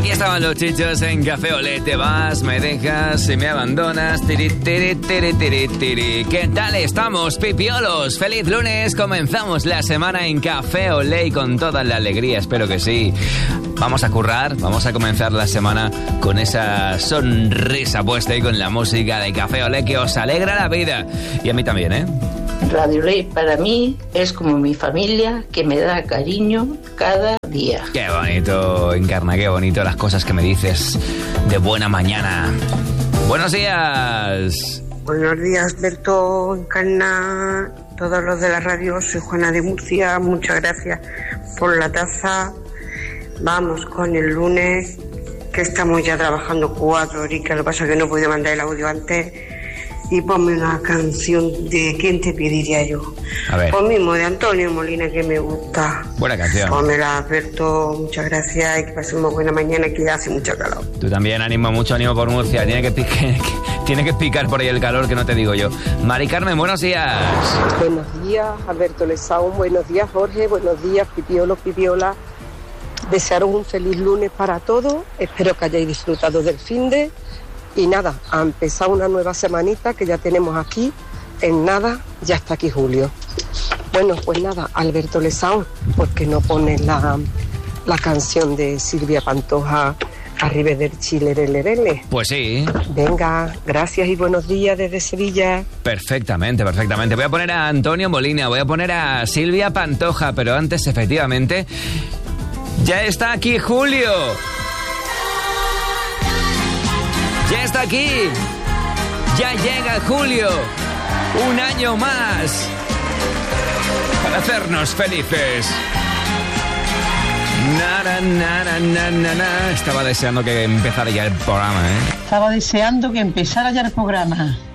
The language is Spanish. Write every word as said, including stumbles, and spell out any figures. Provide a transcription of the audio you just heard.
Aquí estaban los Chichos en Café Olé. Te vas, me dejas y me abandonas. Tiri, tiri, tiri, tiri, tiri. ¿Qué tal estamos, pipiolos? Feliz lunes. Comenzamos la semana en Café Olé y con toda la alegría, espero que sí. Vamos a currar, vamos a comenzar la semana con esa sonrisa puesta y con la música de Café Olé que os alegra la vida. Y a mí también, ¿eh? Radio Ley para mí es como mi familia que me da cariño cada día. Qué bonito, Encarna, qué bonito las cosas que me dices de buena mañana. Buenos días. Buenos días, Berto, Encarna, todos los de la radio. Soy Juana de Murcia, muchas gracias por la taza. Vamos con el lunes, que estamos ya trabajando cuatro horitas, lo que pasa es que no he podido mandar el audio antes. Y ponme una canción de ¿Quién te pediría yo? A ver. Pues mismo, de Antonio Molina, que me gusta. Buena canción. Pónmela, Alberto, muchas gracias y que pasemos buena mañana, que ya hace mucho calor. Tú también, ánimo, mucho ánimo por Murcia. Tiene que, pique, tiene que picar por ahí el calor, que no te digo yo. Mari Carmen, buenos días. Buenos días, Alberto Lezaun. Buenos días, Jorge. Buenos días, pipiolos, pipiolas. Desearos un feliz lunes para todos. Espero que hayáis disfrutado del finde. Y nada, a empezar una nueva semanita que ya tenemos aquí. En nada, ya está aquí Julio. Bueno, pues nada, Alberto Lezaun, ¿por qué no pones la, la canción de Silvia Pantoja, Arrivederci Lerele? Pues sí. Venga, gracias y buenos días desde Sevilla. Perfectamente, perfectamente. Voy a poner a Antonio Molina, voy a poner a Silvia Pantoja, pero antes, efectivamente, ya está aquí Julio. Ya está aquí, ya llega Julio, un año más para hacernos felices. Na, na, na, na, na, na. Estaba deseando que empezara ya el programa, ¿eh? Estaba deseando que empezara ya el programa.